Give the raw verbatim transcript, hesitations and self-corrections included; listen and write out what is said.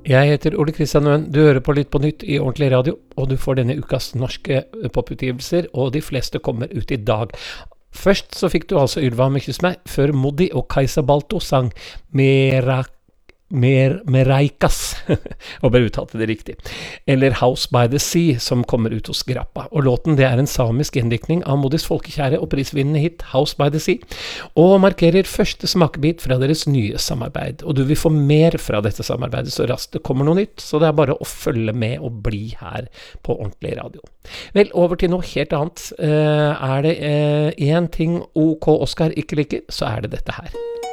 Jeg heter Ole Kristian Nøen, du hører på Litt på nytt i Ordentlig Radio, og du får denne ukas norske poputgivelser, og de fleste kommer ut i dag. Først så fikk du altså Ylva med Kyss meg, før Modi og Kajsa Balto sang Mera Mer Mereikas, og bare uttalte det riktig, eller House by the Sea, som kommer ut hos Grappa. Og låten det er en samisk gjendikning av Modis folkekjære og prisvinnende hit House by the Sea, og markerer første smakebit fra deres nye samarbeid. Og du vil få mer fra dette samarbeidet så raskt det kommer noe nytt, så det er bare å følge med og bli her på Ordentlig Radio. Vel, over til noe helt annet. Uh, er det uh, en ting OK Oscar ikke liker, så er det dette her.